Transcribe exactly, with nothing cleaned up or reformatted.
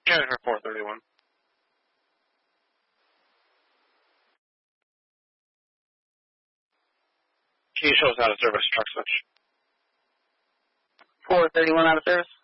Janitor four thirty-one. Key shows out of service, truck switch. four thirty-one out of service.